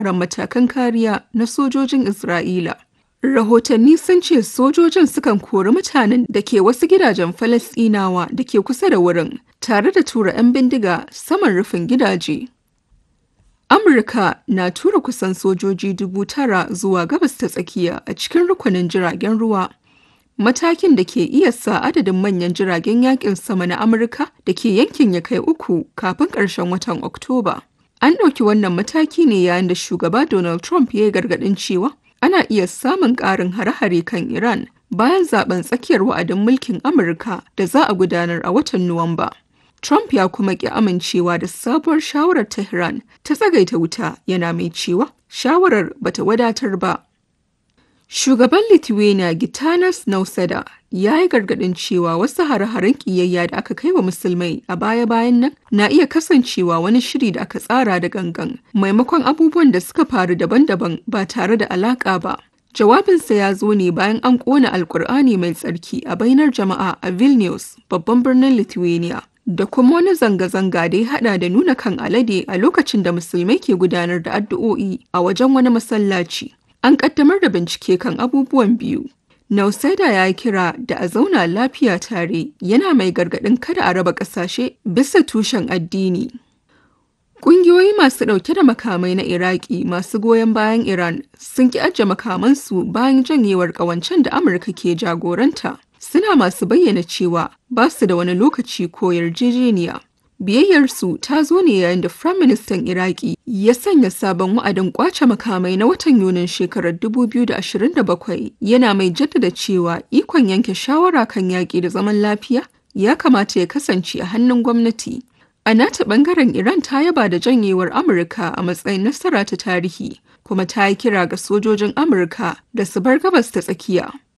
matakan kariya na sojojin Isra'ila. Rahotanni sun ce sojojin sukan kori mutanen da ke wasu gidajen Falasɗinawa da ke kusa da wurin, tare da tura 'yan bindiga saman rufin gidaje. Amurka na tura kusan sojoji 9,000 zuwa Gabas ta Tsakiya a cikin rukunin jiragen ruwa. Matakin da ke iya sa adadin manyan jiragen yakin sama na Amurka da ke yankin ya kai 3 kafin ƙarshen watan Oktoba. An ɗauki wannan mataki ne yayin da shugaba Donald Trump ya yi gargaɗin cewa ana iya samun ƙarin hare-hare kan Iran bayan zaben tsakiyar wa'adin mulkin Amurka da za a gudanar a watan Nuwamba. Trump ya kuma ƙi amincewa da sabuwar shawarar Tehran ta tsagaita wuta, yana mai cewa shawarar bata wadatar ba. Shugaban Lithuania Gitanas Nausėda ya yi gargaɗin cewa wasu hare-haren ƙiyayya da aka kai wa musulmai a baya-bayan nan na iya kasancewa wani shiri da aka tsara da gangan, maimakon abubuwan da suka faru daban-daban ba tare da alaƙa ba. Jawabinsa ya zo ne bayan an ƙona Alƙur'ani mai tsarki a bainar jama'a a Vilnius, babban birnin Lithuania, da kuma wani zanga-zanga da ya haɗa da nuna kan alade a lokacin da musulmai ke gudanar da addu'o'i a wajen wani masallaci. An ƙaddamar da bincike kan abubuwan biyu. Nausėda ya yi kira da a zauna lafiya tare, yana mai gargaɗin kada a raba ƙasashe bisa tushen addini. Ƙungiyoyi masu ɗauke da makamai na Iraki masu goyon bayan Iran sun ƙi ajiye makamansu bayan janyewar ƙawancen da Amurka ke jagoranta. Suna masu bayyana cewa ba su da wani lokaci ko yarjejeniya. Biyayyarsu ta zo ne yayin da Firaministan Iraki ya sanya sabon wa'adin ƙwace makamai na watan Yunin shekarar 2027, yana mai jaddada cewa ikon yanke shawara kan yaƙi da zaman lafiya ya kamata ya kasance a hannun gwamnati. A nata ɓangaren Iran ta yaba da janyewar Amurka a matsayin nasara ta tarihi, kuma ta yi kira ga sojojin Amurka da su bar Gabas ta Tsakiya.